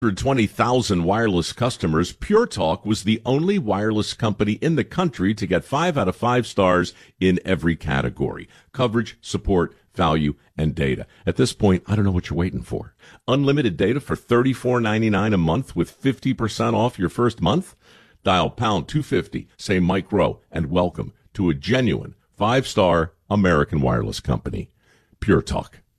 120,000 wireless customers, Pure Talk was the only wireless company in the country to get 5 out of 5 stars in every category: coverage, support, value, and data. At this point, I don't know what you're waiting for. Unlimited data for $34.99 a month with 50% off your first month? Dial pound 250, say Mike Rowe, and welcome to a genuine 5-star American wireless company. Pure Talk.